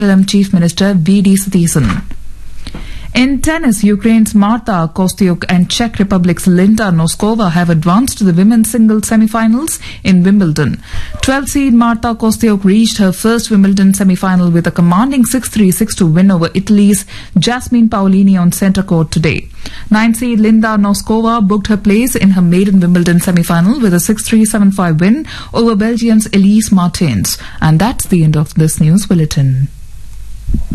Chief Minister V.D. Satisan. In tennis, Ukraine's Marta Kostyuk and Czech Republic's Linda Noskova have advanced to the women's singles semi-finals in Wimbledon. 12-seed Marta Kostyuk reached her first Wimbledon semi-final with a commanding 6-3, 6-2 win over Italy's Jasmine Paolini on centre court today. 9-seed Linda Noskova booked her place in her maiden Wimbledon semi-final with a 6-3, 7-5 win over Belgium's Elise Martens. And that's the end of this news bulletin.